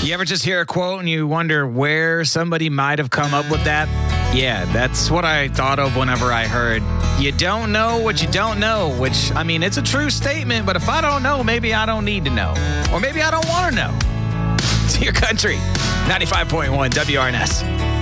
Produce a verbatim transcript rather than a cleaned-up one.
You ever just hear a quote and you wonder where somebody might have come up with that? Yeah, that's what I thought of whenever I heard, you don't know what you don't know, which, I mean, it's a true statement, but if I don't know, maybe I don't need to know. Or maybe I don't want to know. It's your country. ninety-five point one W R N S.